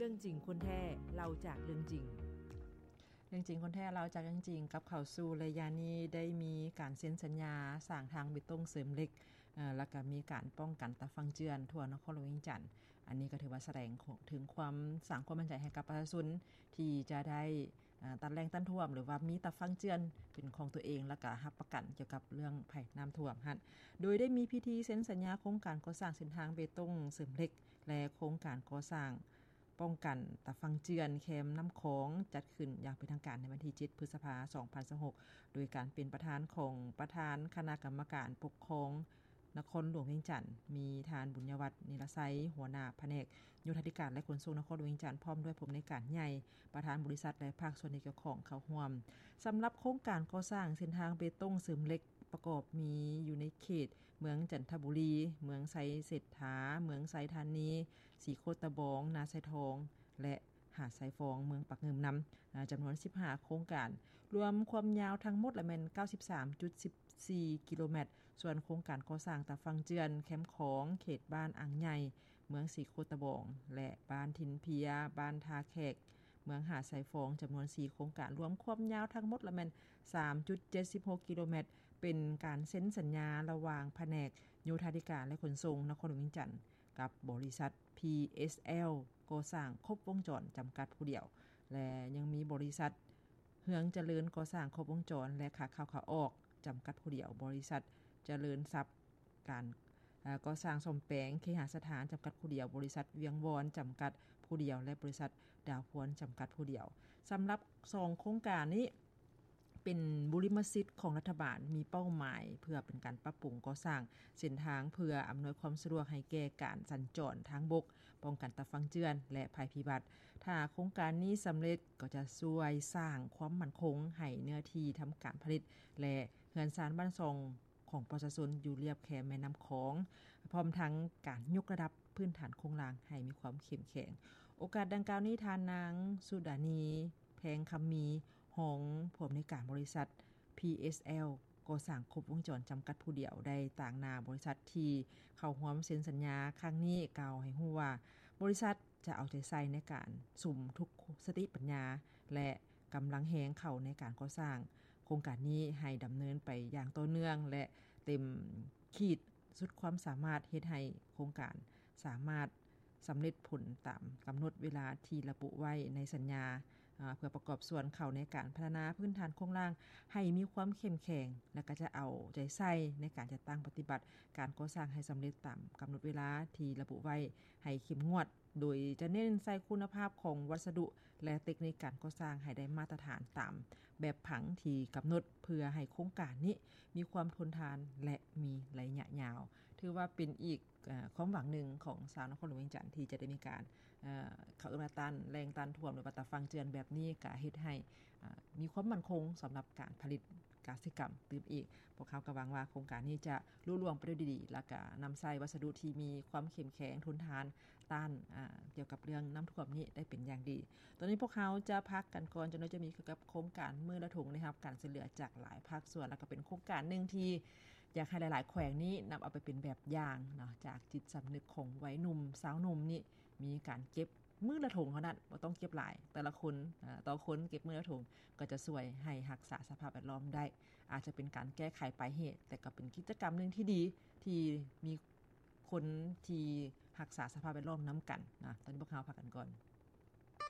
รื่องจริงคนแท้เล่าจากเรื่องจริงเรื่องจริงคนแท้เราจากเรื่องจริงกับเข้าสู่ระยะนี้ได้มีการเซ็นสัญญาสร้างทางเบตงเสริมเหล็กแล้วก็มีการป้องกันตะฟังเจือนทั่วนครหลวงเวียงจันทน์อันนี้ก็ถือว่าแสดงถึงความสร้างความมั่นใจให้กับประชาชนที่จะได้ตัดแรงต้านท่วมหรือว่ามีตะฟังเจือนเป็นของตัวเองแล้วก็รับประกันเกี่ยวกับเรื่องภัยน้ำท่วมหั่นโดยได้มีพิธีเซ็นสัญญาโครงการก่อสร้างเส้นทางเบตงเสริมเหล็กและโครงการก่อสร้างป้องกันตะฟังเจือนแคมน้ำของจัดขึ้นอย่างเป็นทางการในวันที่7พฤษภาคม2026โดยการเป็นประธานของประธานคณะกรรมการปกครองนครหลวงเวียงจันทน์มีทานบุญยวัฒน์นิรไสหัวหน้าแผนกโยธาธิการและขนส่งนครหลวงเวียงจันทน์พร้อมด้วยผู้อำนวยการใหญ่ประธานบริษัทและภาคส่วนที่เกี่ยวข้องเข้าร่วมสำหรับโครงการก่อสร้างเส้นทางเบตงเสริมเหล็กประกอบมีอยู่ในเขตเมืองจันทบุรีเมืองไสเศรษฐาเมืองไสธานีสีโคตะบองนาไซทองและหาดไซฟองเมืองปักเงิมน้ำจำนวน15โครงการรวมความยาวทั้งหมดละแม่น 93.14 กิโลเมตรส่วนโครงการก่อสร้างตะฟังเจือนแคมป์ของเขตบ้านอ่างใหญ่เมืองสีโคตะบองและบ้านทินเพียบ้านทาแขกเมืองหาดไซฟองจำนวน4โครงการรวมความยาวทั้งหมดละแม่น 3.76 กิโลเมตรเป็นการเซ็นสัญญาระหว่างแผนกโยธาธิการและขนส่งนครหลวงเวียงจันทน์กับบริษัท PSL ก่อสร้างครบวงจรจำกัดผู้เดียวและยังมีบริษัทเฮืองเจริญก่อสร้างครบวงจรและขาเข้าขาออกจำกัดผู้เดียวบริษัทเจริญทรัพย์การก่อสร้างซ่อมแปลงเคหสถานจำกัดผู้เดียวบริษัทเวียงวอนจำกัดผู้เดียวและบริษัทดาวพวนจำกัดผู้เดียวสำหรับ2โครงการนี้เป็นบุริมสิทธิ์ของรัฐบาลมีเป้าหมายเพื่อเป็นการปรับปรุงก่อสร้างเส้นทางเพื่ออำนวยความสะดวกให้แก่การสัญจรทางบกป้องกันตะฟังเจือนและภัยพิบัติถ้าโครงการนี้สำเร็จก็จะช่วยสร้างความมั่นคงให้เนื้อที่ทำการผลิตและเฮือนซานบ้านทรงของประชาชนอยู่เรียบแคมแม่น้ำของพร้อมทั้งการยกระดับพื้นฐานโครงสร้างให้มีความเข้มแข็งโอกาสดังกล่าวนี้ทานนางสุดานีแพงคำมีของผู้อำนวยการบริษัท PSL ก่อสร้างครบวงจรจำกัดผู้เดียวได้ต่างหน้าบริษัทที่เข้าร่วมเซ็นสัญญาครั้งนี้กล่าวให้ฮู้ว่าบริษัทจะเอาใจใส่ในการสุ่มทุกสติปัญญาและกำลังแหงเข้าในการก่อสร้างโครงการนี้ให้ดำเนินไปอย่างต่อเนื่องและเต็มขีดสุดความสามารถเฮ็ดให้โครงการสามารถสำเร็จผลตามกำหนดเวลาที่ระบุไว้ในสัญญาเพื่อประกอบส่วนเข้าในการพัฒนาพื้นฐานโครงสร้างให้มีความเข้มแข็งและก็จะเอาใจใส่ในการจัดตั้งปฏิบัติการก่อสร้างให้สำเร็จตามกำหนดเวลาที่ระบุไว้ให้เข้มงวดโดยจะเน้นใส่คุณภาพของวัสดุและเทคนิคการก่อสร้างให้ได้มาตรฐานตามแบบผังที่กำหนดเพื่อให้โครงการนี้มีความทนทานและมีระยะยาวถือว่าเป็นอีกความหวังหนึ่งของชาวนครหลวงเวียงจันทน์ที่จะได้มีการเข้ามาต้านแรงต้านท่วมหรือว่าตะฟังเจือนแบบนี้ก็เฮ็ดให้มีความมั่นคงสำหรับการผลิตกสิกรรมตื่มอีกพวกเขาก็หวังว่าโครงการนี้จะลุล่วงไปได้ดีๆแล้วก็นำใช้วัสดุที่มีความเข้มแข็งทนทานต้านเกี่ยวกับเรื่องน้ำท่วมนี้ได้เป็นอย่างดีตอนนี้พวกเขาจะพักกันก่อนจนจะมีเกี่ยวกับโครงการมือละถุงนะครับการช่วยเหลือจากหลายภาคส่วนแล้วก็เป็นโครงการนึงที่อยากให้หลายๆแขวงนี้นำเอาไปเป็นแบบอย่างเนาะจากจิตสำนึกของวัยหนุ่มสาวหนุ่มนี่มีการเก็บมือละถุงเท่านั้นบ่ต้องเก็บหลายแต่ละคนต่อคนเก็บมือละถุงก็จะช่วยให้รักษาสภาพแวดล้อมได้อาจจะเป็นการแก้ไขปลายเหตุแต่ก็เป็นกิจกรรมนึงที่ดีที่มีคนที่รักษาสภาพแวดล้อมนํากันนะตอนนี้พวกเราพักกันก่อน